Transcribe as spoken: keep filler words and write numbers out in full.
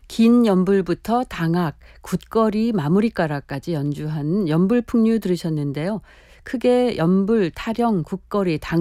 긴 연불부터 당악, 굿거리, 마무리가락까지 연주한 연불풍류 들으셨는데요. 크게 연불, 타령, 굿거리, 당